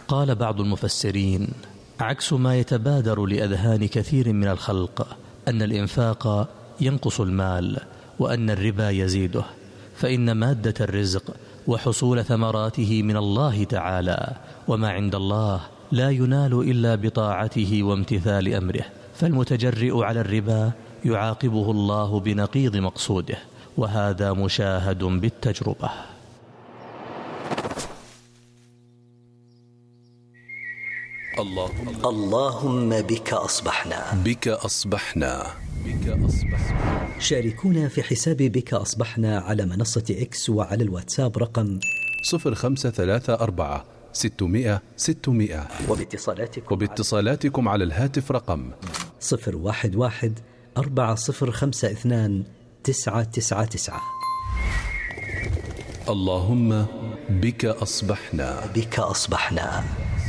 قال بعض المفسرين عكس ما يتبادر لأذهان كثير من الخلق أن الإنفاق ينقص المال وأن الربا يزيده، فإن مادة الرزق وحصول ثمراته من الله تعالى، وما عند الله لا ينال إلا بطاعته وامتثال أمره، فالمتجرئ على الربا يعاقبه الله بنقيض مقصوده، وهذا مشاهد بالتجربة. اللهم بك أصبحنا. بك أصبحنا. شاركونا في حساب بك أصبحنا على منصة إكس وعلى الواتساب رقم 0534 600 600، وباتصالاتكم على الهاتف رقم 011 4052 999. اللهم بك أصبحنا. بك أصبحنا.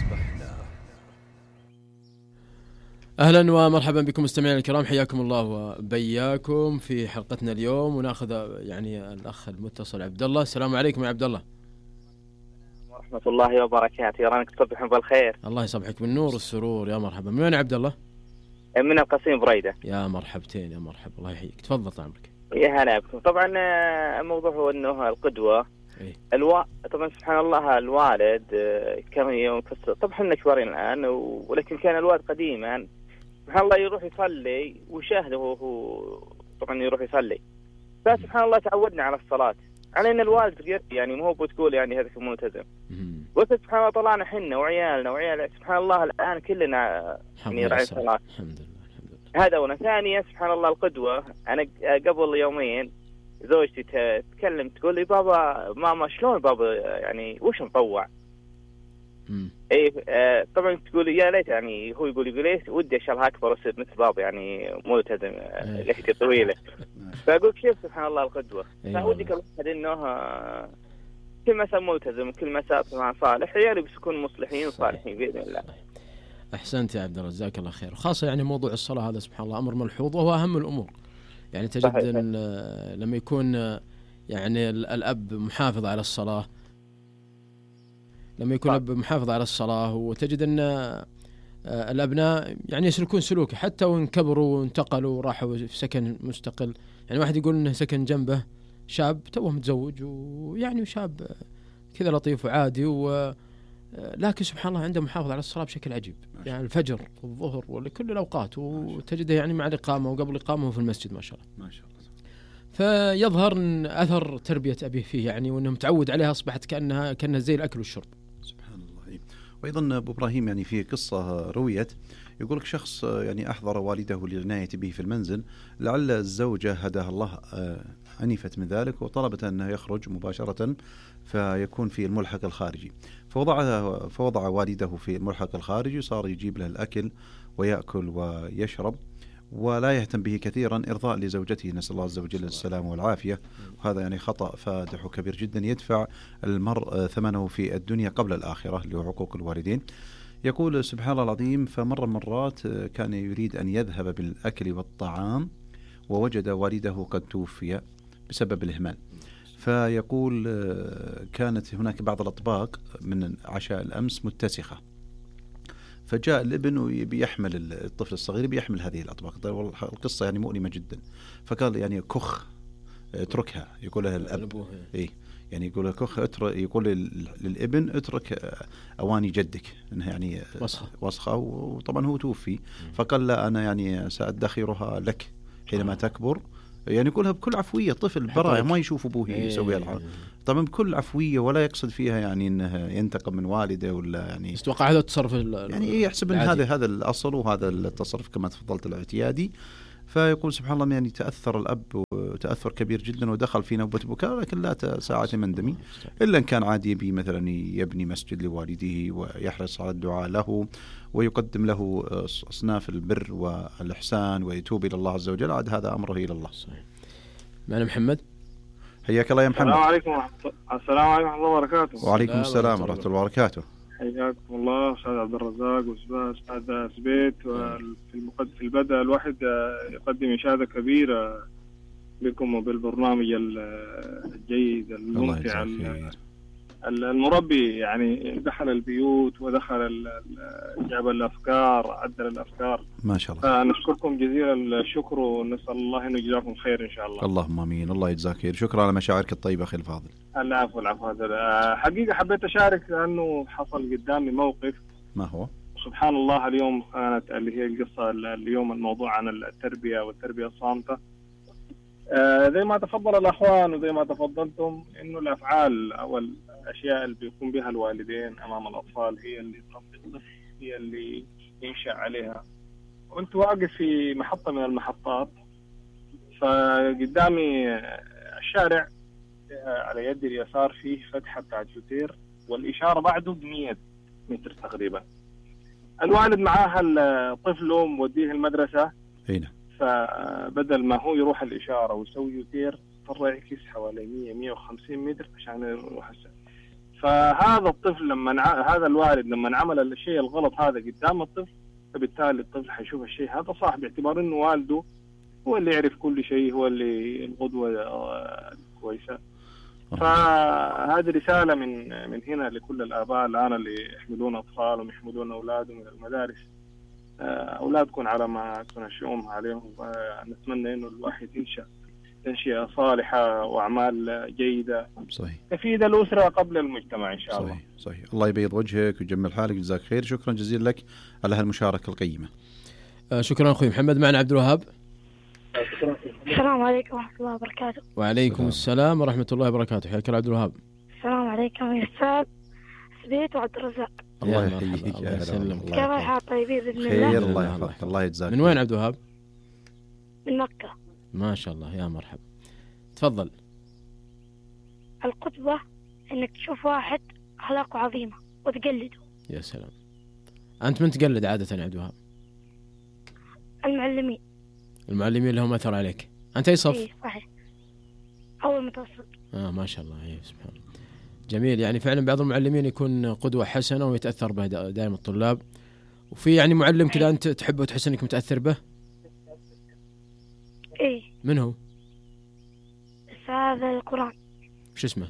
أهلا ومرحبا بكم مستمعينا الكرام، حياكم الله وبياكم في حلقتنا اليوم، وناخذ يعني الأخ المتصل عبد الله. السلام عليكم يا عبد الله. ورحمة الله وبركاته. يرانك تصبحون بالخير. الله يصبحك بالنور والسرور. يا مرحبا. من وين عبد الله؟ من القصيم بريدة. يا مرحبتين. يا مرحبا، الله يحييك. تفضل طال عمرك. يا هلا بكم. طبعا الموضوع هو انه القدوة. طبعا سبحان الله الوالد كان يوم طبعا احنا كبارين الآن، ولكن كان الوالد قديما سبحان الله يروح يصلي ويشاهده هو طبعا يروح يصلي، فسبحان الله تعودنا على الصلاة، على ان الوالد يعني مو بتقول يعني هذا ملتزم، وسبحان الله طلعنا حنا وعيالنا وعيال سبحان الله الآن كلنا يعني راعي الصلاة. الحمد لله. هذا أولا. ثانيا سبحان الله القدوة، أنا قبل يومين زوجتي تتكلم تقول لي بابا ماما شلون بابا يعني وش نطوع؟ طبعا تقول يا ليت يعني هو يقول لي ودي ان شاء الله اكبر واصير مثل بابا يعني ملتزم لحيته طويله. فاقول كيف سبحان الله القدوه. فودي الواحد انه كل ما صار ملتزم كل ما صار صالح عيالي بيكونوا مصلحين وصالحين باذن الله. احسنت يا عبد الله، جزاك الله خير. خاصه يعني موضوع الصلاه هذا سبحان الله امر ملحوظ وهو اهم الامور. يعني تجد ان لما يكون يعني الاب محافظ على الصلاه، لما يكون الأب محافظ على الصلاة، وتجد أن الأبناء يعني يسلكون سلوكه حتى وإن كبروا وانتقلوا وراحوا في سكن مستقل. يعني واحد يقول أنه سكن جنبه شاب توه متزوج ويعني شاب كذا لطيف وعادي لكن سبحان الله عنده محافظ على الصلاة بشكل عجيب، يعني الفجر والظهر ولكل الأوقات، وتجده يعني مع الإقامة وقبل الإقامة في المسجد ما شاء الله. ما شاء الله. فيظهر أثر تربية أبيه فيه يعني، وأنه متعود عليها أصبحت كأنها زي الأكل والشرب. وأيضا أبو إبراهيم يعني في قصة رويت يقول لك شخص يعني أحضر والده للعناية به في المنزل، لعل الزوجة هداها الله أنفت من ذلك وطلبت أنه يخرج مباشرة فيكون في الملحق الخارجي، فوضع والده في الملحق الخارجي، صار يجيب له الأكل ويأكل ويشرب ولا يهتم به كثيرا إرضاء لزوجته، نسأل الله عز وجل السلامة والعافية. وهذا يعني خطأ فادح وكبير جدا يدفع المرء ثمنه في الدنيا قبل الآخرة، اللي هو حقوق الوالدين. يقول سبحان الله العظيم فمر مرات كان يريد أن يذهب بالأكل والطعام ووجد والده قد توفي بسبب الإهمال، فيقول كانت هناك بعض الأطباق من عشاء الأمس متسخة، فجاء الابن وبيحمل الطفل الصغير بيحمل هذه الأطباق. القصة يعني مؤلمة جدا، فقال يعني كخ اتركها، يقول له الأب يعني يقول له كخ يقول للابن اترك أواني جدك إنها يعني وسخة، وطبعا هو توفي، فقال لا أنا يعني سأدخرها لك حينما تكبر، يعني يقولها بكل عفوية. طفل براء ما يشوف أبوه يسوي الحرام طبعا بكل عفوية، ولا يقصد فيها يعني إنه ينتقم من والده ولا يعني استوقع هذا التصرف يعني يحسب إن هذا الأصل وهذا التصرف كما تفضلت الاعتيادي. فيقول سبحان الله يعني تأثر الأب وتأثر كبير جدا ودخل في نوبة بكاء، لكن لا ساعة مندمي إلا إن كان عادي يبي مثلا يبني مسجد لوالده ويحرص على الدعاء له ويقدم له أصناف البر والإحسان ويتوب إلى الله عز وجل، عاد هذا أمره إلى الله. صحيح. معنا محمد. حياك الله يا محمد. السلام عليكم ورحمة الله وبركاته. وعليكم السلام ورحمة الله وبركاته. حياكم الله أستاذ عبد الرزاق وأستاذ سبيت. في البدء الواحد يقدم إشادة كبيرة بكم وبالبرنامج الجيد الممتع المربي يعني دخل البيوت ودخل جاب الأفكار، عدل الأفكار ما شاء الله. فنشكركم جزيل الشكر ونسأل الله أن يجزاكم خير إن شاء الله. اللهم آمين. الله يجزاك خير. شكرا على مشاعرك الطيبة أخي الفاضل. العفو. حقيقة حبيت أشارك لأنه حصل قدامي موقف. ما هو؟ سبحان الله اليوم كانت اللي هي القصة اليوم الموضوع عن التربية والتربية الصامتة. زي ما تفضل الأخوان وزي ما تفضلتم إنه الأفعال أو الأشياء اللي بيقوم بها الوالدين أمام الأطفال هي اللي تربي، هي اللي ينشأ عليها. كنت واقف في محطة من المحطات، فقدامي الشارع على يدي اليسار فيه فتحة بتاعت جوتير والإشارة بعده ب100 متر تقريبا. الوالد معاه الطفل موديه المدرسة. هنا فبدل ما هو يروح الإشارة ويسوي يوتير اضطر يعكس حوالي 100-150 متر عشان يروح السنة. فهذا الطفل هذا الوالد لما عمل الشيء الغلط هذا قدام الطفل، فبالتالي الطفل حيشوف الشيء هذا صح باعتبار إنه والده هو اللي يعرف كل شيء، هو اللي القدوة كويسة. فهذه رسالة من هنا لكل الآباء الآن اللي يحملون أطفالهم يحملون أولادهم من المدارس. أولادكم على ما تنشئهم عليهم، نتمنى إنه الواحد ينشأ تنشئة صالحة وأعمال جيدة صحيح تفيد الأسرة قبل المجتمع إن شاء الله. صحيح. الله يبيض وجهك ويجمل حالك. جزاك خير. شكرا جزيلا لك على هالمشاركة القيمة. شكرا أخوي محمد. معنا عبد الوهاب. السلام عليكم ورحمة الله وبركاته. وعليكم السلام ورحمة الله وبركاته. حياك الله عبد الوهاب. السلام عليكم يا أستاذ سبيت وعبد الرزاق. الله يحييك. الله يسلمك. كيف الحال؟ طيبين بإذن الله. خير. الله يحفظك. الله يجزاك. من وين عبد الوهاب؟ من مكة. ما شاء الله. يا مرحبا. تفضل. القدوة إنك تشوف واحد أخلاقه عظيمة وتقلده. يا سلام. أنت من تقلد عادة يا عبد الوهاب؟ المعلمين اللي هم أثر عليك. أنت أي صف؟ إيه صحيح. أول متوسط. ما شاء الله. إيه سبحان الله. جميل. يعني فعلا بعض المعلمين يكون قدوة حسنة ويتأثر به دائما الطلاب. وفي يعني معلم كذا أنت تحبه وتحس إنك متأثر به؟ إيه. من هو؟ أستاذ القرآن. وش اسمه؟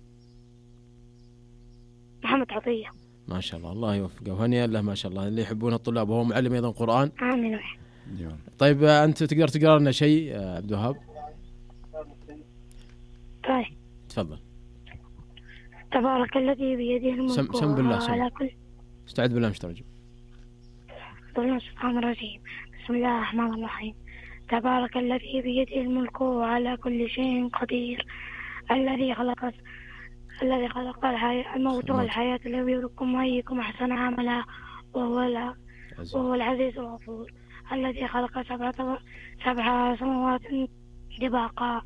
محمد عطية. ما شاء الله. الله يوفقه وهنيئا له. ما شاء الله اللي يحبون الطلاب وهو معلم أيضا قرآن. آمين. طيب أنت تقدر تقرأ لنا شيء عبد الوهاب؟ طيب تفضل. تبارك الذي بيده الملك. سم بالله. على كل. استعد بالله مش ترجم. الشيطان الرجيم. بسم الله الرحمن الرحيم. تبارك الذي بيده الملك وعلى كل شيء قدير. الذي خلق الموت والحياة ليبلوكم أيكم أحسن عملا وهو العزيز الغفور. الذي خلق سبع سماوات طباقا.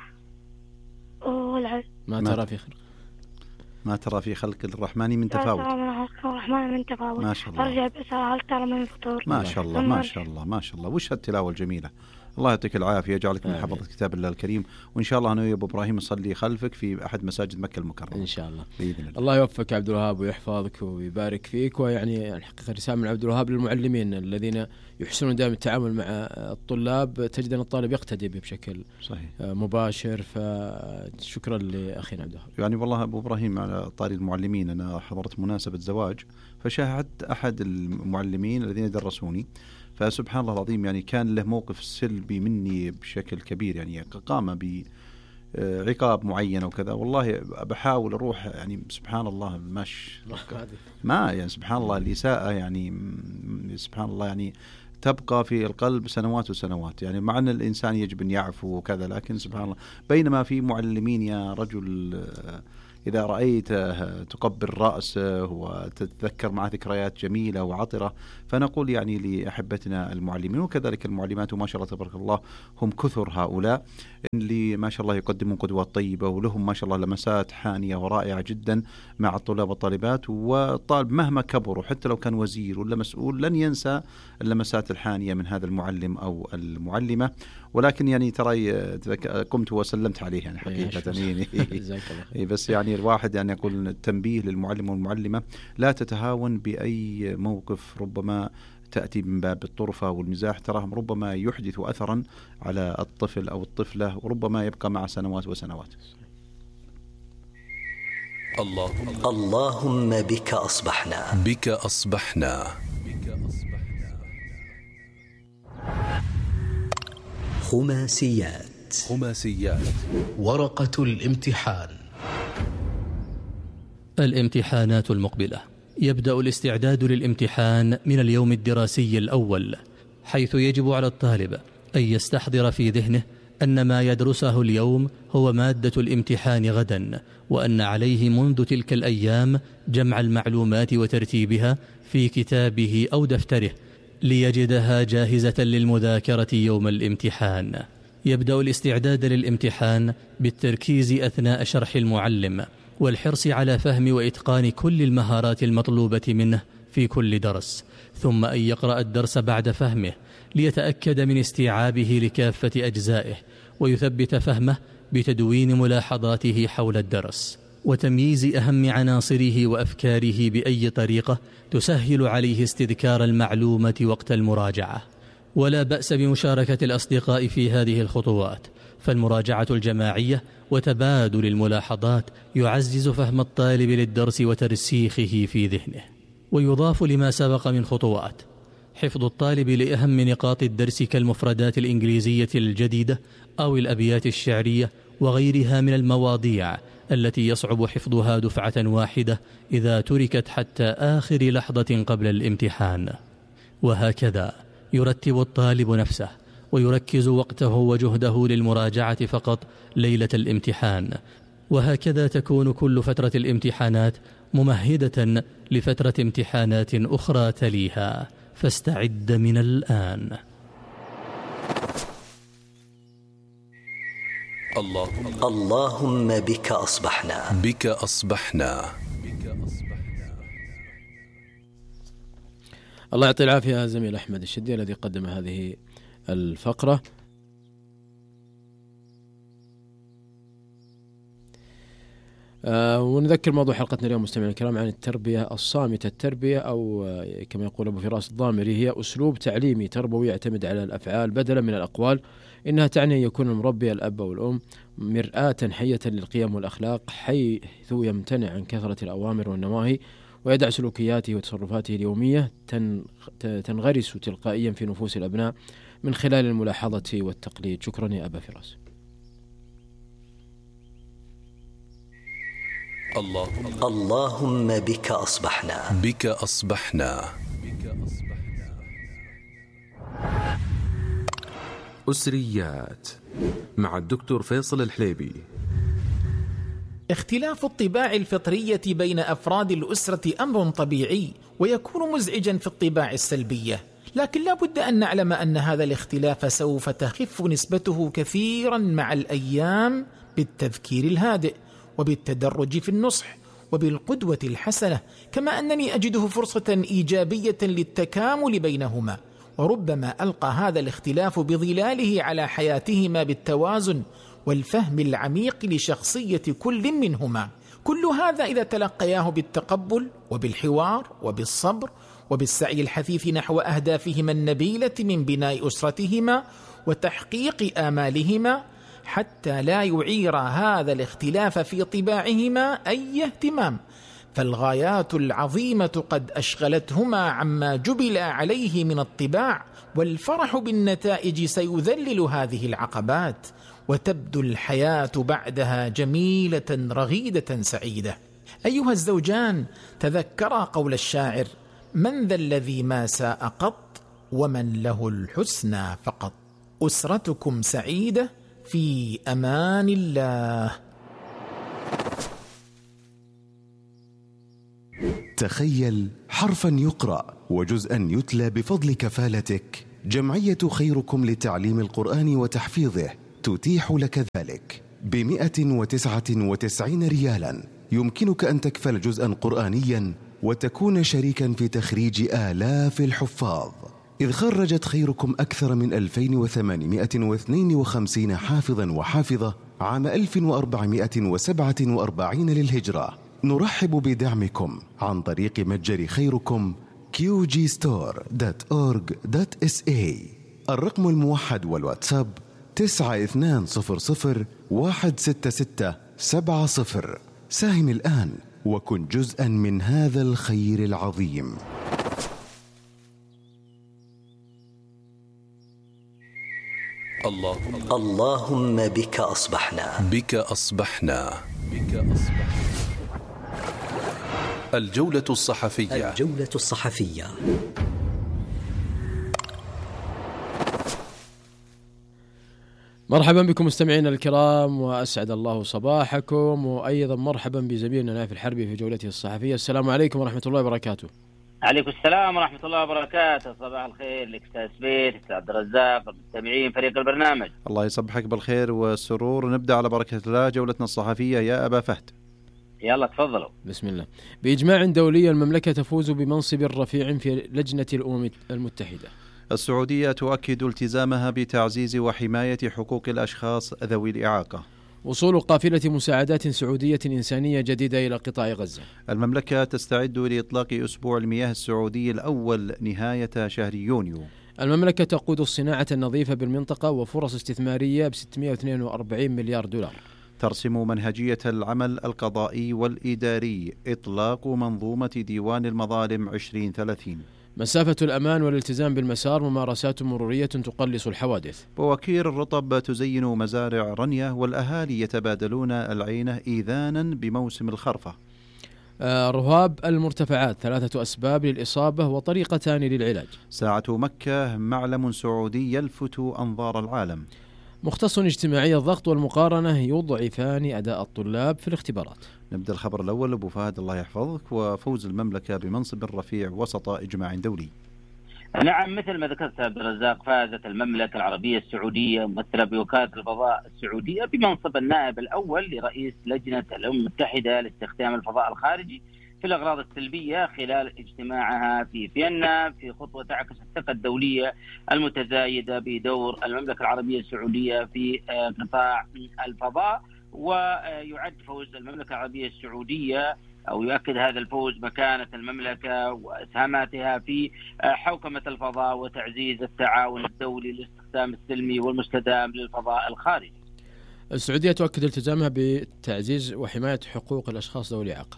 ما ترى في خلق الرحمن من تفاوت. ما شاء الله. ارجع بس هل ترى من فطور. ما شاء الله ما شاء الله ما شاء الله. وش هالتلاوة الجميلة. الله يعطيك العافية. يجعلك من حفظة كتاب الله الكريم. وإن شاء الله أنا ويا أبو إبراهيم نصلي خلفك في أحد مساجد مكة المكرمة إن شاء الله بإذن الله. الله يوفقك عبد الوهاب ويحفظك ويبارك فيك. ويعني الحقيقة رسالة من عبد الوهاب للمعلمين الذين يحسنون دائما التعامل مع الطلاب. تجد أن الطالب يقتدي به بشكل صحيح مباشر. فشكرا لأخينا عبد الوهاب. يعني والله أبو إبراهيم على طاري المعلمين، أنا حضرت مناسبة زواج فشاهدت أحد المعلمين الذين درسوني، فسبحان الله العظيم يعني كان له موقف سلبي مني بشكل كبير. يعني قام بعقاب معين وكذا. والله بحاول أروح يعني سبحان الله ما يعني سبحان الله الإساءة يعني سبحان الله يعني تبقى في القلب سنوات وسنوات. يعني مع أن الإنسان يجب أن يعفو وكذا، لكن سبحان الله بينما في معلمين يا رجل إذا رأيته تقبل رأسه وتتذكر مع ذكريات جميلة وعطرة. فنقول يعني لأحبتنا المعلمين وكذلك المعلمات وما شاء الله تبارك الله هم كثر هؤلاء اللي ما شاء الله يقدمون قدوات طيبة ولهم ما شاء الله لمسات حانية ورائعة جدا مع الطلاب والطالبات. والطالب مهما كبر وحتى لو كان وزير ولا مسؤول لن ينسى اللمسات الحانية من هذا المعلم أو المعلمة. ولكن يعني ترى قمت وسلمت عليه يعني حقيقة بس يعني الواحد يعني يقول التنبيه للمعلم والمعلمة لا تتهاون بأي موقف ربما تأتي من باب الطرفة والمزاح، تراهم ربما يحدث أثرا على الطفل أو الطفلة وربما يبقى مع سنوات وسنوات. اللهم بك أصبحنا. بك أصبحنا. خماسيات. ورقة الامتحان. الامتحانات المقبلة. يبدأ الاستعداد للامتحان من اليوم الدراسي الأول، حيث يجب على الطالب أن يستحضر في ذهنه أن ما يدرسه اليوم هو مادة الامتحان غدا، وأن عليه منذ تلك الأيام جمع المعلومات وترتيبها في كتابه أو دفتره ليجدها جاهزة للمذاكرة يوم الامتحان. يبدأ الاستعداد للامتحان بالتركيز أثناء شرح المعلم، والحرص على فهم وإتقان كل المهارات المطلوبة منه في كل درس، ثم أن يقرأ الدرس بعد فهمه ليتأكد من استيعابه لكافة أجزائه، ويثبت فهمه بتدوين ملاحظاته حول الدرس وتمييز أهم عناصره وأفكاره بأي طريقة تسهل عليه استذكار المعلومة وقت المراجعة. ولا بأس بمشاركة الأصدقاء في هذه الخطوات، فالمراجعة الجماعية وتبادل الملاحظات يعزز فهم الطالب للدرس وترسيخه في ذهنه. ويضاف لما سبق من خطوات حفظ الطالب لأهم نقاط الدرس كالمفردات الإنجليزية الجديدة أو الأبيات الشعرية وغيرها من المواضيع التي يصعب حفظها دفعة واحدة إذا تركت حتى آخر لحظة قبل الامتحان. وهكذا يرتب الطالب نفسه ويركز وقته وجهده للمراجعة فقط ليلة الامتحان، وهكذا تكون كل فترة الامتحانات ممهدة لفترة امتحانات أخرى تليها، فاستعد من الآن. اللهم بك أصبحنا. بك أصبحنا. الله يعطي العافية زميل أحمد الشدي الذي قدم هذه الفقرة. ونذكر موضوع حلقتنا اليوم مستمعينا الكرام عن التربية الصامتة. التربية أو كما يقول أبو فراس الضامري هي أسلوب تعليمي تربوي يعتمد على الأفعال بدلا من الأقوال. إنها تعني أن يكون المربي الأب أو الأم مرآة حية للقيم والأخلاق، حيث يمتنع عن كثرة الأوامر والنواهي ويدع سلوكياته وتصرفاته اليومية تنغرس تلقائيا في نفوس الأبناء من خلال الملاحظة والتقليد. شكرا يا أبا فراس. اللهم بك أصبحنا. بك أصبحنا. أسريات مع الدكتور فيصل الحليبي. اختلاف الطباع الفطرية بين أفراد الأسرة أمر طبيعي ويكون مزعجا في الطباع السلبية، لكن لا بد أن نعلم أن هذا الاختلاف سوف تخف نسبته كثيرا مع الأيام بالتذكير الهادئ وبالتدرج في النصح وبالقدوة الحسنة، كما أنني أجده فرصة إيجابية للتكامل بينهما، وربما ألقى هذا الاختلاف بظلاله على حياتهما بالتوازن والفهم العميق لشخصية كل منهما. كل هذا إذا تلقياه بالتقبل وبالحوار وبالصبر وبالسعي الحثيث نحو أهدافهما النبيلة من بناء أسرتهما وتحقيق آمالهما، حتى لا يعير هذا الاختلاف في طباعهما أي اهتمام، فالغايات العظيمة قد أشغلتهما عما جبل عليه من الطباع، والفرح بالنتائج سيذلل هذه العقبات، وتبدو الحياة بعدها جميلة رغيدة سعيدة. أيها الزوجان، تذكرا قول الشاعر: من ذا الذي ما ساء قط ومن له الحسنى فقط. أسرتكم سعيدة في أمان الله. تخيل حرفا يقرأ وجزءا يتلى بفضل كفالتك. جمعية خيركم لتعليم القرآن وتحفيظه تتيح لك ذلك ب199 ريالا. يمكنك أن تكفل جزءا قرآنيا وتكون شريكا في تخريج آلاف الحفاظ، إذ خرجت خيركم أكثر من 2852 حافظا وحافظة عام 1447 للهجرة. نرحب بدعمكم عن طريق متجر خيركم qgstore.org.sa. الرقم الموحد والواتساب 9200 166 70 ساهم الآن وكن جزءا من هذا الخير العظيم. اللهم بك أصبحنا. بك أصبحنا. الجولة الصحفية. الجولة الصحفية. مرحبا بكم مستمعينا الكرام، وأسعد الله صباحكم، وأيضا مرحبا بزميلنا نايف الحربي في جولته الصحفية. السلام عليكم ورحمة الله وبركاته. عليكم السلام ورحمة الله وبركاته. صباح الخير لك أستاذ سبيت، أستاذ عبد الرزاق، المستمعين، فريق البرنامج. الله يصبحك بالخير والسرور. نبدأ على بركة الله جولتنا الصحفية يا أبا فهد. يلا تفضلوا. بسم الله. بإجماع دولي المملكة تفوز بمنصب رفيع في لجنة الأمم المتحدة. السعودية تؤكد التزامها بتعزيز وحماية حقوق الأشخاص ذوي الإعاقة. وصول قافلة مساعدات سعودية إنسانية جديدة إلى قطاع غزة. المملكة تستعد لإطلاق أسبوع المياه السعودي الأول نهاية شهر يونيو. المملكة تقود الصناعة النظيفة بالمنطقة وفرص استثمارية ب$642 مليار. ترسم منهجية العمل القضائي والإداري إطلاق منظومة ديوان المظالم 2030. مسافة الأمان والالتزام بالمسار، ممارسات مرورية تقلص الحوادث. بواكير الرطب تزين مزارع رنية، والأهالي يتبادلون العينة إذانا بموسم الخرفة. رهاب المرتفعات 3 أسباب للإصابة وطريقتان للعلاج. ساعة مكة معلم سعودي يلفت أنظار العالم. مختص اجتماعي الضغط والمقارنة يضعفان أداء الطلاب في الاختبارات. نبدأ الخبر الأول أبو فهد الله يحفظك. وفوز المملكة بمنصب رفيع وسط إجماع دولي. نعم، مثل ما ذكرت عبد الرزاق، فازت المملكة العربية السعودية ممثلة بوكالة الفضاء السعودية بمنصب النائب الأول لرئيس لجنة الأمم المتحدة لاستخدام الفضاء الخارجي في الأغراض السلبية خلال اجتماعها في فيينا، في خطوة تعكس الثقة الدولية المتزايدة بدور المملكة العربية السعودية في قطاع الفضاء. ويعد فوز المملكة العربية السعودية أو يؤكد هذا الفوز مكانة المملكة وإسهاماتها في حوكمة الفضاء وتعزيز التعاون الدولي للاستخدام السلمي والمستدام للفضاء الخارجي. السعودية تؤكد التزامها بتعزيز وحماية حقوق الأشخاص ذوي الإعاقة.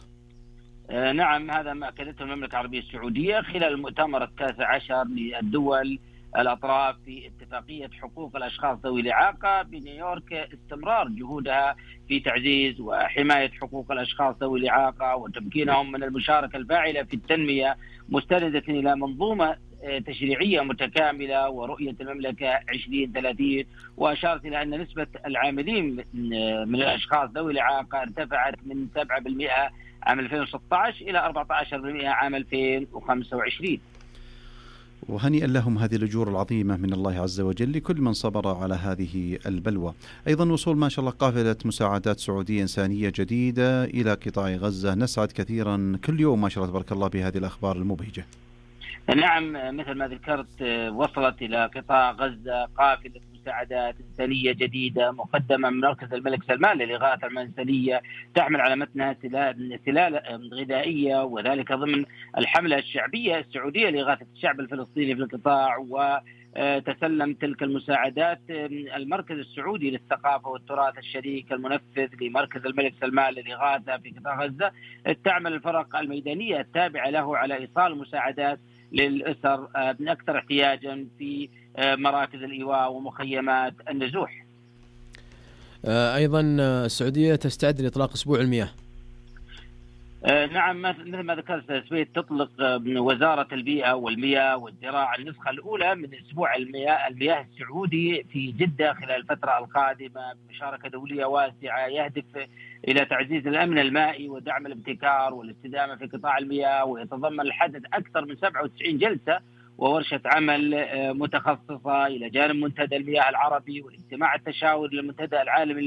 نعم، هذا ما أكدته المملكة العربية السعودية خلال المؤتمر 19 للدول الأطراف في اتفاقية حقوق الأشخاص ذوي الإعاقة بنيويورك. استمرار جهودها في تعزيز وحماية حقوق الأشخاص ذوي الإعاقة وتمكينهم من المشاركة الفاعلة في التنمية، مستندة إلى منظومة تشريعية متكاملة ورؤية المملكة 2030. وأشارت إلى أن نسبة العاملين من الأشخاص ذوي الإعاقة ارتفعت من 7% عام 2016 إلى 14% عام 2025. وهنيئا لهم هذه الأجور العظيمة من الله عز وجل لكل من صبر على هذه البلوى. أيضا وصول ما شاء الله قافلة مساعدات سعودية إنسانية جديدة إلى قطاع غزة. نسعد كثيرا كل يوم ما شاء الله تبارك الله بهذه الأخبار المبهجة. نعم، مثل ما ذكرت وصلت إلى قطاع غزة قافلة مساعدات إنسانية جديدة مقدمة من مركز الملك سلمان للإغاثة المنزلية، تحمل على متنها سلال غذائية، وذلك ضمن الحملة الشعبية السعودية لإغاثة الشعب الفلسطيني في القطاع. وتسلم تلك المساعدات المركز السعودي للثقافة والتراث الشريك المنفذ لمركز الملك سلمان للإغاثة في قطاع غزة. تعمل الفرق الميدانية التابعة له على إيصال المساعدات للأسر أكثر احتياجا في مراكز الإيواء ومخيمات النزوح. أيضا السعودية تستعد لإطلاق أسبوع المياه. نعم، مثل ما ذكرت سبيت، تطلق وزارة البيئة والمياه والزراعة النسخة الأولى من أسبوع المياه السعودي في جدة خلال الفترة القادمة بمشاركة دولية واسعة، يهدف إلى تعزيز الأمن المائي ودعم الابتكار والاستدامة في قطاع المياه. ويتضمن الحدث أكثر من 97 جلسة وورشة عمل متخصصة إلى جانب منتدى المياه العربي واجتماع التشاور للمنتدى العالمي